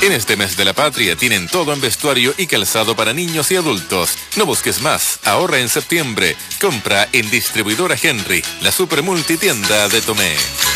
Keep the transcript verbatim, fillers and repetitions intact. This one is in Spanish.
En este mes de la patria tienen todo en vestuario y calzado para niños y adultos. No busques más, ahorra en septiembre. Compra en Distribuidora Henry, la super multitienda de Tomé.